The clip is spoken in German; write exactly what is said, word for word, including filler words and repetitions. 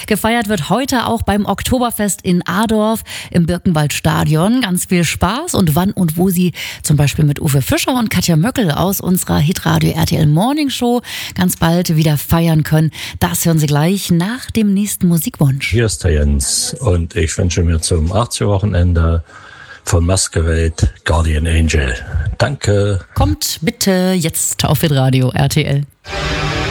Gefeiert wird heute auch beim Oktoberfest in Adorf im Birkenwaldstadion. Ganz viel Spaß und wann und wo Sie zum Beispiel mit Uwe Fischer und Katja Möckel aus unserer Hitradio R T L Morning Show ganz bald wieder feiern können, das hören Sie gleich nach dem nächsten Musikwunsch. Hier ist der Jens und ich wünsche mir zum achtziger-Wochenende von Masquerade Guardian Angel. Danke. Kommt bitte jetzt auf Hitradio R T L.